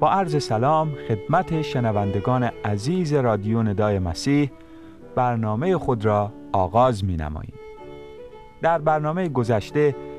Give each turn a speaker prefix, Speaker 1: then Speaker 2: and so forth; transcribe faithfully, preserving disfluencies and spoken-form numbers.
Speaker 1: با عرض سلام خدمت شنوندگان عزیز رادیو ندای مسیح برنامه خود را آغاز می نماییم. در برنامه گذشته